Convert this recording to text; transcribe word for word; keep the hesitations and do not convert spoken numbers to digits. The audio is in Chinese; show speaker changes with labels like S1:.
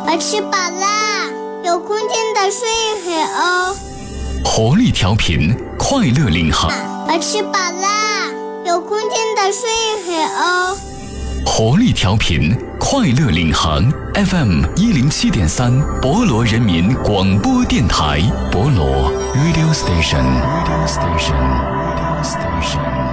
S1: 我吃饱啦，有空间的睡一会哦。
S2: 活力调频，快乐领航。
S1: 我吃饱啦，有空间的睡一会哦。
S2: 活力调频，快乐领航 F M 一零七点三，博罗人民广播电台，博罗 Radio Station Radio Station Radio Station。